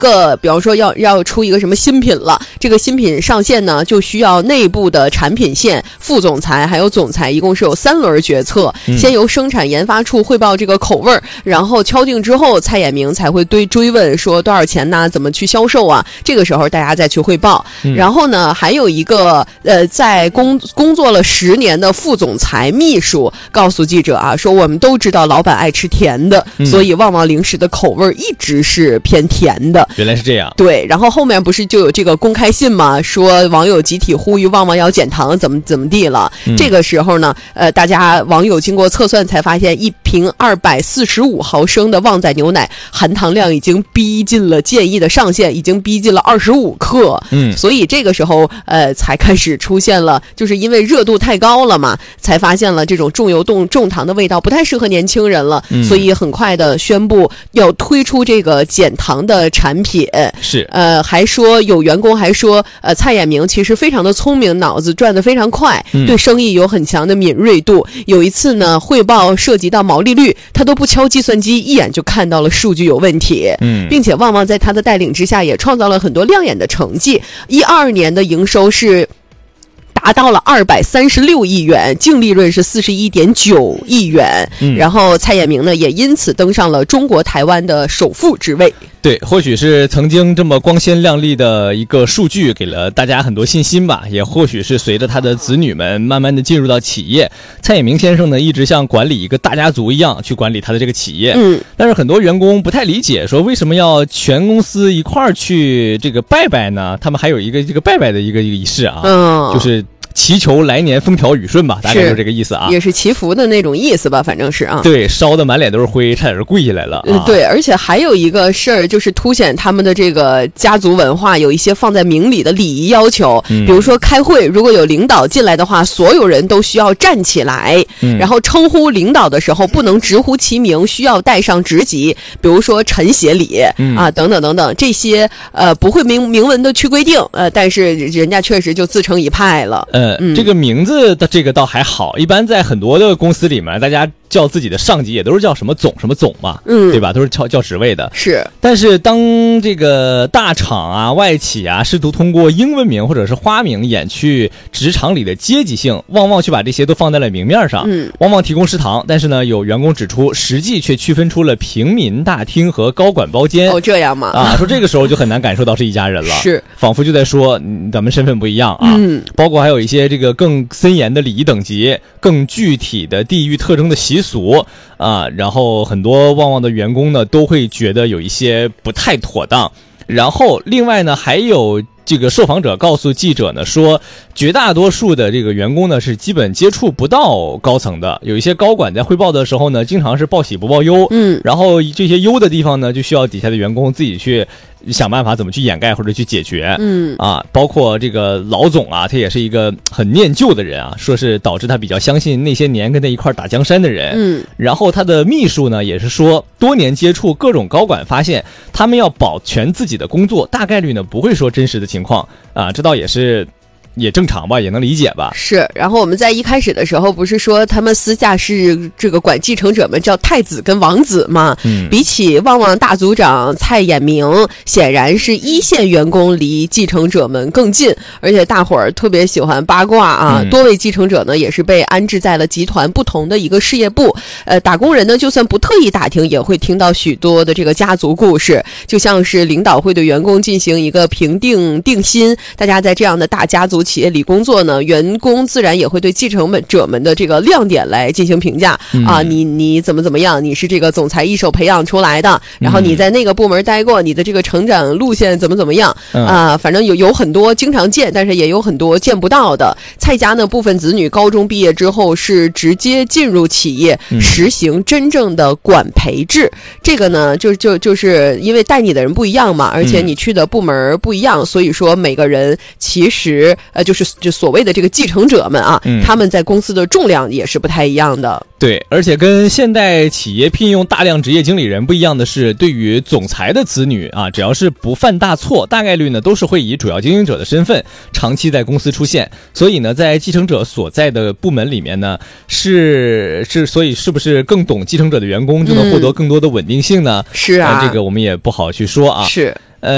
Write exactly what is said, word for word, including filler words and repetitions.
个，比方说要要出一个什么新品了，这个新品上线呢，就需要内部的产品线、副总裁还有总裁，一共是有三轮决策， 嗯、 先由生产研发处汇报这个口味，然后敲定之后，蔡衍明才会追追问说多少钱呢？怎么去销售啊？这个时候大家再去汇报。嗯、然后呢，还有一个呃，在工工作了十年的副总裁秘书告诉记者啊，说我们都知道老板爱吃甜的，嗯、所以旺旺零食的口味一直是偏甜的。 原来是这样。 对，然后后面不是就有这个公开信吗？说网友集体呼吁旺旺要减糖，怎么怎么地了。嗯、这个时候呢，呃，大家网友经过测算才发现，一瓶二百四十五毫升的旺仔牛奶含糖量已经逼近了建议的上限，已经逼近了二十五克。嗯，所以这个时候呃才开始出现了，就是因为热度太高了嘛，才发现了这种重油重重糖的味道不太适合年轻人了。嗯、所以很快的宣布要推出这个减糖的产品。 是， 呃，还说有员工还说，呃，蔡衍明其实非常的聪明，脑子转得非常快，嗯、对生意有很强的敏锐度。有一次呢，汇报涉及到毛利率，他都不敲计算机，一眼就看到了数据有问题。嗯，并且旺旺在他的带领之下，也创造了很多亮眼的成绩。一二年的营收是达到了二百三十六亿元，净利润是四十一点九亿元。嗯，然后蔡衍明呢，也因此登上了中国台湾的首富之位。 对，或许是曾经这么光鲜亮丽的一个数据给了大家很多信心吧，也或许是随着他的子女们慢慢的进入到企业，蔡衍明先生呢一直像管理一个大家族一样去管理他的这个企业。嗯，但是很多员工不太理解，说为什么要全公司一块儿去这个拜拜呢？他们还有一个这个拜拜的一个一个仪式啊，嗯，就是祈求来年风调雨顺吧，大概就是这个意思啊， 也是祈福的那种意思吧，反正是啊。 对，烧的满脸都是灰，差点是跪下来了、啊。 嗯，对，而且还有一个事儿，就是凸显他们的这个家族文化有一些放在明里的礼仪要求，嗯、比如说开会，如果有领导进来的话，所有人都需要站起来，嗯、然后称呼领导的时候不能直呼其名，需要带上职级，比如说陈协理、嗯、啊，等等等等，这些呃不会明明文的去规定，呃，但是人家确实就自成一派了。 呃，嗯、这个名字的这个倒还好，一般在很多的公司里面，大家叫自己的上级也都是叫什么总什么总嘛，嗯，对吧？都是叫叫职位的。 是， 但是当这个大厂啊、外企啊试图通过英文名或者是花名掩去职场里的阶级性，旺旺去把这些都放在了明面上。嗯，旺旺提供食堂，但是呢，有员工指出，实际却区分出了平民大厅和高管包间。 哦，这样吗？ 啊，说这个时候就很难感受到是一家人了， 是， 仿佛就在说、嗯、咱们身份不一样啊。嗯，包括还有一些这个更森严的礼仪等级、更具体的地域特征的习俗啊，然后很多旺旺的员工呢都会觉得有一些不太妥当。然后另外呢，还有这个受访者告诉记者呢说，绝大多数的这个员工呢是基本接触不到高层的，有一些高管在汇报的时候呢，经常是报喜不报忧，嗯，然后这些忧的地方呢，就需要底下的员工自己去想办法怎么去掩盖或者去解决，嗯啊，包括这个老总啊，他也是一个很念旧的人啊，说是导致他比较相信那些年跟他一块打江山的人，嗯，然后他的秘书呢也是说，多年接触各种高管，发现他们要保全自己的工作，大概率呢不会说真实的情况啊，这倒也是。也正常吧，也能理解吧。 是，然后我们在一开始的时候不是说他们私下是这个管继承者们叫太子跟王子嘛？嗯，比起旺旺大组长蔡衍明，显然是一线员工离继承者们更近，而且大伙儿特别喜欢八卦啊。嗯、多位继承者呢也是被安置在了集团不同的一个事业部。呃，打工人呢就算不特意打听，也会听到许多的这个家族故事，就像是领导会对员工进行一个评定定薪，大家在这样的大家族企业里工作呢，员工自然也会对继承者们的这个亮点来进行评价、嗯、啊，你你怎么怎么样，你是这个总裁一手培养出来的，然后你在那个部门待过，你的这个成长路线怎么怎么样、嗯、啊，反正有有很多经常见，但是也有很多见不到的。蔡家呢，部分子女高中毕业之后是直接进入企业，实行真正的管培制。嗯、这个呢，就就就是因为带你的人不一样嘛，而且你去的部门不一样，所以说每个人其实。呃，就是就所谓的这个继承者们啊、嗯，他们在公司的重量也是不太一样的。 对，而且跟现代企业聘用大量职业经理人不一样的是，对于总裁的子女啊，只要是不犯大错，大概率呢都是会以主要经营者的身份长期在公司出现。所以呢，在继承者所在的部门里面呢，是是，所以是不是更懂继承者的员工就能获得更多的稳定性呢？ 嗯、是啊、 呃，这个我们也不好去说啊。 是。